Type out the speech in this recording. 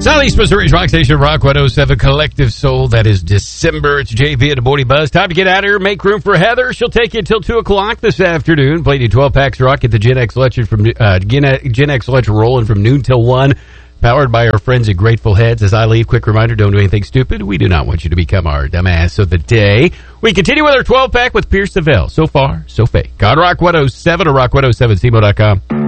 Southeast Missouri's Rock Station, Rock 107, Collective Soul. That is December. It's JV at the Morning Buzz. Time to get out of here. Make room for Heather. She'll take you until 2 o'clock this afternoon. Playing you 12 packs of rock at the Gen X Luncheon from Gen X Luncheon rolling from noon till 1. Powered by our friends at Grateful Heads. As I leave, quick reminder, don't do anything stupid. We do not want you to become our dumbass of the day. We continue with our 12 pack with Pierce Savelle. So far, so fake. On Rock 107 or Rock107cmo.com.